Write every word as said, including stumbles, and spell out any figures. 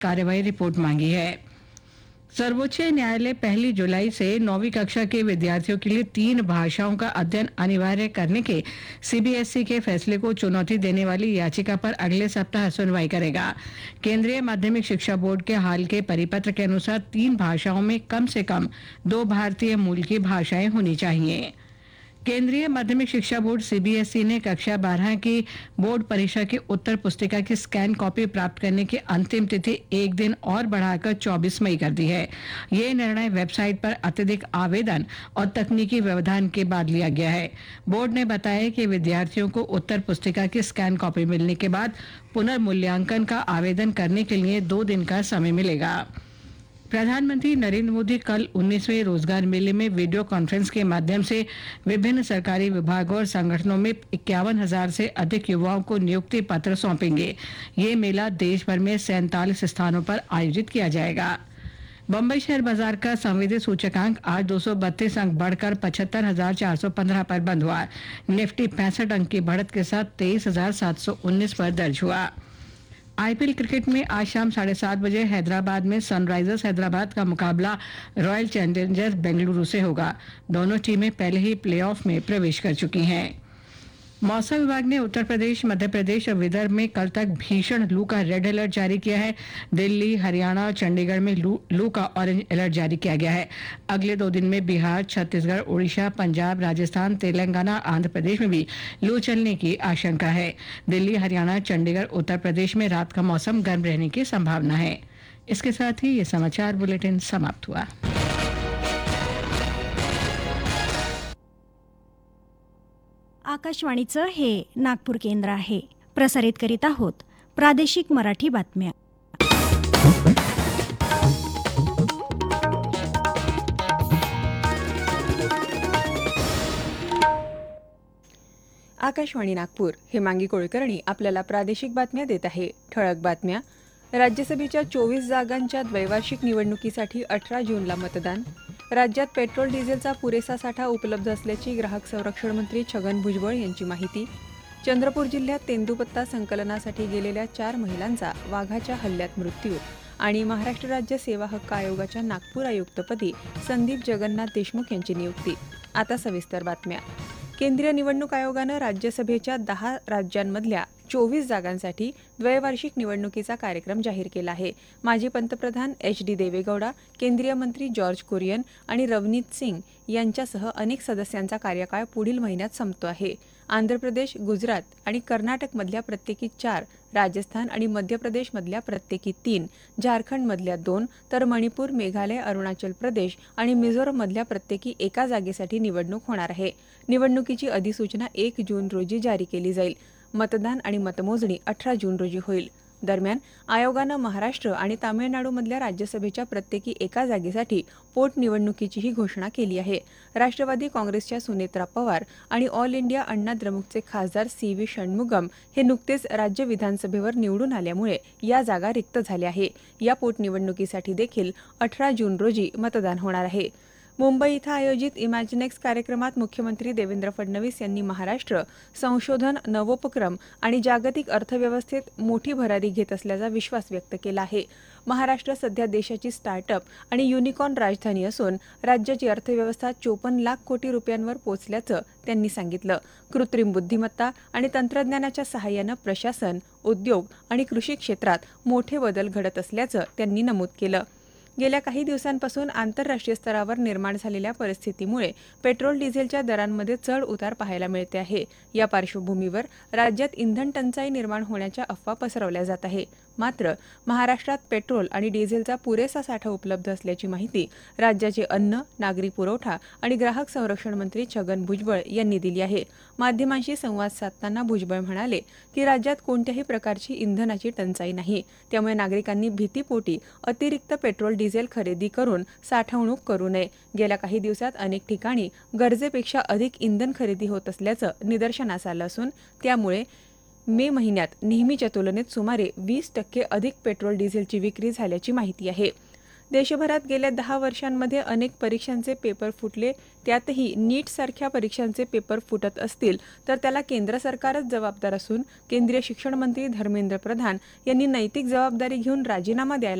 कार्रवाई रिपोर्ट मांगी है। सर्वोच्च न्यायालय पहली जुलाई से नौवीं कक्षा के विद्यार्थियों के लिए तीन भाषाओं का अध्ययन अनिवार्य करने के सीबीएसई के फैसले को चुनौती देने वाली याचिका पर अगले सप्ताह सुनवाई करेगा। केंद्रीय माध्यमिक शिक्षा बोर्ड के हाल के परिपत्र के अनुसार तीन भाषाओं में कम से कम दो भारतीय मूल की भाषाएं होनी चाहिए। केंद्रीय माध्यमिक शिक्षा बोर्ड सीबीएसई ने कक्षा बारह की बोर्ड परीक्षा की उत्तर पुस्तिका की स्कैन कॉपी प्राप्त करने की अंतिम तिथि एक दिन और बढ़ाकर चौबीस मई कर दी है। ये निर्णय वेबसाइट पर अत्यधिक आवेदन और तकनीकी व्यवधान के बाद लिया गया है। बोर्ड ने बताया कि विद्यार्थियों को उत्तर पुस्तिका की स्कैन कॉपी मिलने के बाद पुनर्मूल्यांकन का आवेदन करने के लिए दो दिन का समय मिलेगा। प्रधानमंत्री नरेंद्र मोदी कल उन्नीसवें रोजगार मेले में वीडियो कॉन्फ्रेंस के माध्यम से विभिन्न सरकारी विभागों और संगठनों में इक्यावन हजार से अधिक युवाओं को नियुक्ति पत्र सौंपेंगे। ये मेला देश भर में सैंतालीस स्थानों पर आयोजित किया जाएगा। बम्बई शेयर बाजार का संवेदी सूचकांक आज दो सौ बत्तीस अंक बढ़कर पचहत्तर हजार चार सौ पंद्रह पर बंद हुआ। निफ्टी पैंसठ अंक की बढ़त के साथ तेईस हजार सात सौ उन्नीस पर दर्ज हुआ। आईपीएल क्रिकेट में आज शाम साढ़े सात बजे हैदराबाद में सनराइजर्स हैदराबाद का मुकाबला रॉयल चैलेंजर्स बेंगलुरु से होगा। दोनों टीमें पहले ही प्लेऑफ में प्रवेश कर चुकी हैं। मौसम विभाग ने उत्तर प्रदेश, मध्य प्रदेश और विदर्भ में कल तक भीषण लू का रेड अलर्ट जारी किया है। दिल्ली, हरियाणा और चंडीगढ़ में लू, लू का ऑरेंज अलर्ट जारी किया गया है। अगले दो दिन में बिहार, छत्तीसगढ़, उड़ीसा, पंजाब, राजस्थान, तेलंगाना, आंध्र प्रदेश में भी लू चलने की आशंका है। दिल्ली, हरियाणा, चंडीगढ़, उत्तर प्रदेश में रात का मौसम गर्म रहने की संभावना है। इसके साथ ही ये समाचार बुलेटिन समाप्त हुआ। आकाशवाणीचं हे नागपूर केंद्र आहे. प्रसारित करीत आहोत प्रादेशिक मराठी बातम्या. आकाशवाणी नागपूर. हेमांगी कोळकर्णी आपल्याला प्रादेशिक बातम्या देत आहे. ठळक बातम्या. राज्यसभेच्या चोवीस जागांच्या द्वैवार्षिक निवडणुकीसाठी अठरा जूनला मतदान. राज्यात पेट्रोल डिझेलचा पुरेसा साठा उपलब्ध असल्याची ग्राहक संरक्षण मंत्री छगन भुजबळ यांची माहिती. चंद्रपूर जिल्ह्यात तेंदूपत्ता संकलनासाठी गेलेल्या चार महिलांचा वाघाच्या हल्ल्यात मृत्यू. आणि महाराष्ट्र राज्य सेवा हक्क आयोगाच्या नागपूर आयुक्तपदी संदीप जगन्नाथ देशमुख यांची नियुक्ती. आता सविस्तर बातम्या. केंद्रीय निवडणूक आयोगानं राज्यसभेच्या दहा राज्यांमधल्या चोवीस जागांसाठी द्वैवार्षिक निवडणुकीचा कार्यक्रम जाहीर केला आहे. माजी पंतप्रधान एच डी देवेगौडा, केंद्रीय मंत्री जॉर्ज कुरियन आणि रवनीत सिंग यांच्यासह अनेक सदस्यांचा कार्यकाळ पुढील महिन्यात संपतो आहे. आंध्र प्रदेश, गुजरात आणि कर्नाटकमधल्या प्रत्येकी चार, राजस्थान आणि मध्य प्रदेशमधल्या प्रत्येकी तीन, झारखंडमधल्या दोन तर मणिपूर, मेघालय, अरुणाचल प्रदेश आणि मिझोरममधल्या प्रत्येकी एका जागेसाठी निवडणूक होणार आहे. निवडणुकीची अधिसूचना एक जून रोजी जारी केली जाईल. मतदान आणि मतमोजणी अठरा जून रोजी होईल. दरम्यान आयोगानं महाराष्ट्र आणि तामिळनाडूमधल्या राज्यसभेच्या प्रत्येकी एका जागेसाठी पोटनिवडणुकीचीही घोषणा केली आहे. राष्ट्रवादी काँग्रेसच्या सुनेत्रा पवार आणि ऑल इंडिया अण्णा द्रमुकचे खासदार सी व्ही षण्मुगम हे नुकतेच राज्य विधानसभेवर निवडून आल्यामुळे या जागा रिक्त झाल्या आहे. या पोटनिवडणुकीसाठी देखील अठरा जून रोजी मतदान होणार आहे. मुंबई इथं आयोजित इमॅजिनेक्स कार्यक्रमात मुख्यमंत्री देवेंद्र फडणवीस यांनी महाराष्ट्र संशोधन, नवोपक्रम आणि जागतिक अर्थव्यवस्थेत मोठी भरारी घेत असल्याचा विश्वास व्यक्त केला आहे. महाराष्ट्र सध्या देशाची स्टार्टअप आणि युनिकॉर्न राजधानी असून राज्याची अर्थव्यवस्था चोपन्न लाख कोटी रुपयांवर पोहोचल्याचं त्यांनी सांगितलं. कृत्रिम बुद्धिमत्ता आणि तंत्रज्ञानाच्या सहाय्यानं प्रशासन, उद्योग आणि कृषी क्षेत्रात मोठे बदल घडत असल्याचं त्यांनी नमूद केलं. गेल्या काही दिवसांपासून आंतरराष्ट्रीय स्तरावर निर्माण झालेल्या परिस्थितीमुळे पेट्रोल डिझेलच्या दरांमध्ये चढ उतार पाहायला मिळते आहे. या पार्श्वभूमीवर राज्यात इंधन टंचाई निर्माण होण्याच्या अफवा पसरवल्या जात आहे. मात्र महाराष्ट्रात पेट्रोल आणि डिझेलचा पुरेसा साठा उपलब्ध असल्याची माहिती राज्याचे अन्न, नागरी पुरवठा आणि ग्राहक संरक्षण मंत्री छगन भुजबळ यांनी दिली आहे. माध्यमांशी संवाद साधताना भुजबळ म्हणाले की राज्यात कोणत्याही प्रकारची इंधनाची टंचाई नाही. त्यामुळे नागरिकांनी भीतीपोटी अतिरिक्त पेट्रोल डिझेल खरेदी करून साठवणूक करू नये. गेल्या काही दिवसात अनेक ठिकाणी गरजेपेक्षा अधिक इंधन खरेदी होत असल्याचं निदर्शनास आलं असून त्यामुळे मे महिन्यात नेहमीच्या तुलनेत सुमारे वीस टक्के अधिक पेट्रोल डिझेलची विक्री झाल्याची माहिती आहे. देशभरात गेल्या दहा वर्षांमध्ये अनेक परीक्षांचे पेपर फुटले, त्यातही नीटसारख्या परीक्षांचे पेपर फुटत असतील तर त्याला केंद्र सरकारच जबाबदार असून केंद्रीय शिक्षण मंत्री धर्मेंद्र प्रधान यांनी नैतिक जबाबदारी घेऊन राजीनामा द्यायला